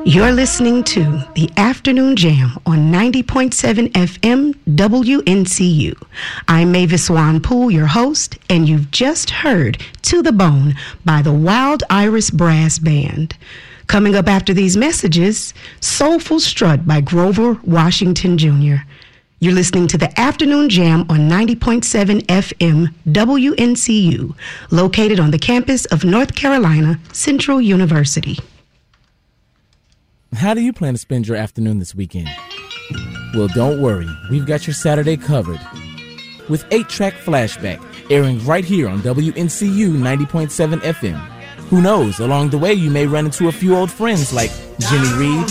You're listening to the Afternoon Jam on 90.7 FM WNCU. I'm Mavis Swan Poole, your host, and you've just heard To the Bone by the Wild Iris Brass Band. Coming up after these messages, Soulful Strut by Grover Washington Jr. You're listening to the Afternoon Jam on 90.7 FM WNCU, located on the campus of North Carolina Central University. How do you plan to spend your afternoon this weekend? Well, don't worry. We've got your Saturday covered with 8-Track Flashback, airing right here on WNCU 90.7 FM. Who knows, along the way you may run into a few old friends like Jimmy Reed,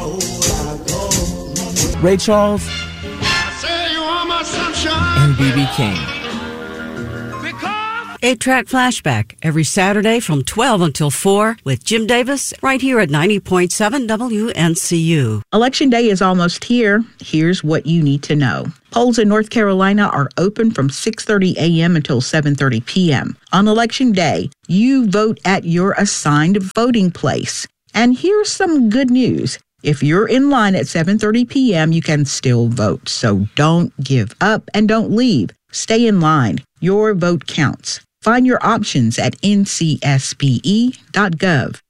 Ray Charles, and B.B. King. 8-Track Flashback, every Saturday from 12 until 4 with Jim Davis, right here at 90.7 WNCU. Election Day is almost here. Here's what you need to know. Polls in North Carolina are open from 6:30 a.m. until 7:30 p.m. On Election Day, you vote at your assigned voting place. And here's some good news. If you're in line at 7:30 p.m., you can still vote. So don't give up and don't leave. Stay in line. Your vote counts. Find your options at ncspe.gov.